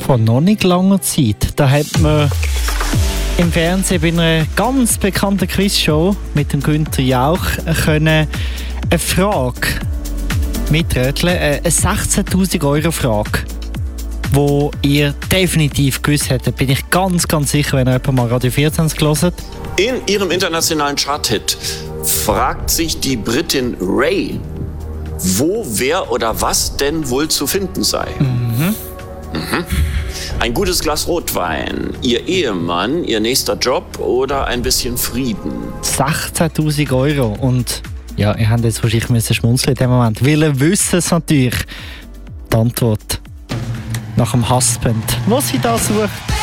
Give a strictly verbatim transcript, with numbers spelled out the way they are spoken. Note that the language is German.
Vor noch nicht langer Zeit, da hat man im Fernsehen bei einer ganz bekannten Quizshow mit dem Günther Jauch können eine Frage miträtseln, eine sechzehntausend Euro Frage, wo ihr definitiv gewusst hättet, bin ich ganz, ganz sicher, wenn ihr jemand mal Radio vierundzwanzig hört. In ihrem internationalen Chart-Hit fragt sich die Britin Ray, wo, wer oder was denn wohl zu finden sei. Mhm. Mhm. Ein gutes Glas Rotwein, ihr Ehemann, ihr nächster Job oder ein bisschen Frieden? sechzehntausend Euro. Und ja, ihr habt jetzt wahrscheinlich müssen schmunzeln in dem Moment, weil ihr wisst es natürlich. Die Antwort nach dem Husband, was sie da sucht.